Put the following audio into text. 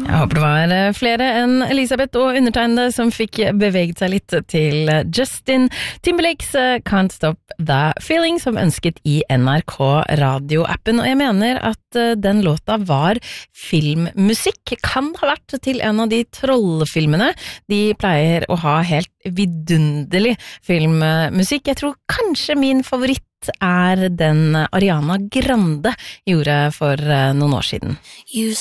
Jeg håper det var flere enn Elisabeth og undertegnede som fikk beveget seg litt til Justin Timberlakes Can't Stop The Feeling, som ønsket i NRK radioappen. Og jeg mener at den låta var filmmusikk. Kan ha vært til en av de trollfilmene. De pleier å ha helt vidunderlig filmmusikk. Jeg tror kanskje min favoritt den Ariana Grande gjorde for noen år siden.